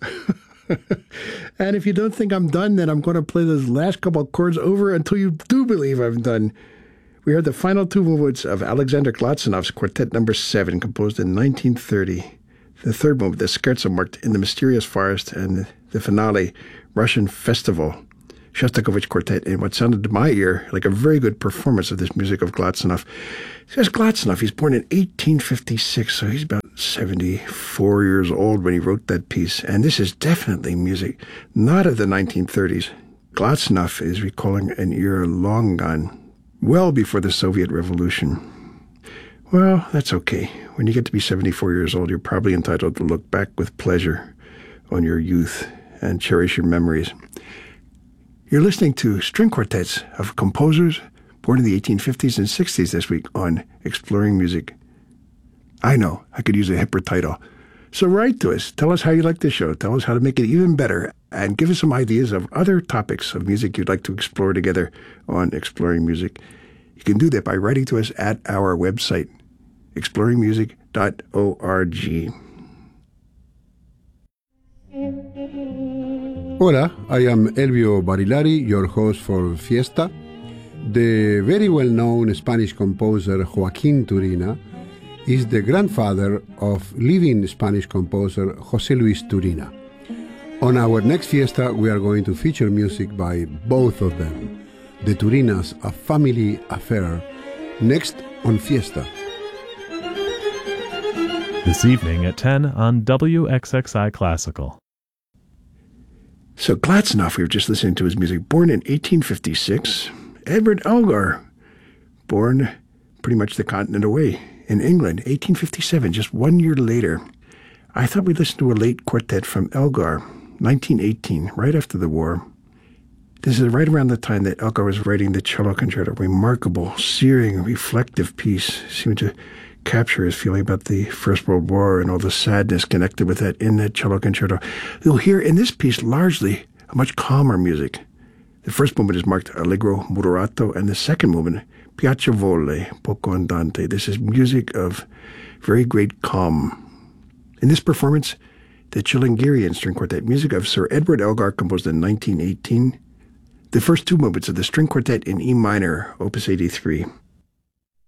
And if you don't think I'm done, then I'm going to play those last couple of chords over until you do believe I'm done. We heard the final two movements of Alexander Glatsanov's Quartet No. 7, composed in 1930. The third movement, the scherzo, marked In the Mysterious Forest, and the finale, Russian Festival, Shostakovich Quartet, in what sounded to my ear like a very good performance of this music of Glatsanov. Says Glatsanov, he's born in 1856, so he's about 74 years old when he wrote that piece. And this is definitely music not of the 1930s. Glatsanov is recalling an era long gone, well before the Soviet Revolution. Well, that's okay. When you get to be 74 years old, you're probably entitled to look back with pleasure on your youth and cherish your memories. You're listening to string quartets of composers born in the 1850s and 60s this week on Exploring Music. I know, I could use a hipper title. So write to us. Tell us how you like the show. Tell us how to make it even better. And give us some ideas of other topics of music you'd like to explore together on Exploring Music. You can do that by writing to us at our website, exploringmusic.org. Hola, I am Elvio Barilari, your host for Fiesta. The very well-known Spanish composer Joaquín Turina is the grandfather of living Spanish composer José Luis Turina. On our next Fiesta, we are going to feature music by both of them. The Turinas, A Family Affair, next on Fiesta. This evening at 10 on WXXI Classical. So Glatsanov, we were just listening to his music, born in 1856. Edward Elgar, born pretty much the continent away in England, 1857, just 1 year later. I thought we'd listen to a late quartet from Elgar, 1918, right after the war. This is right around the time that Elgar was writing the Cello Concerto, a remarkable, searing, reflective piece, seemed to capture his feeling about the First World War and all the sadness connected with that in that Cello Concerto. You'll hear in this piece largely a much calmer music. The first movement is marked Allegro moderato, and the second movement, Piacevole, poco andante. This is music of very great calm. In this performance, the Chilingirian String Quartet, music of Sir Edward Elgar, composed in 1918. The first two movements of the String Quartet in E minor, Opus 83.